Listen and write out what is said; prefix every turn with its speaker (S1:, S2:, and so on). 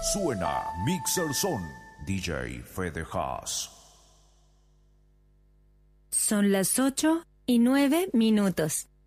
S1: Suena Mixer Son, DJ Fede Haas.
S2: Son las 8:09.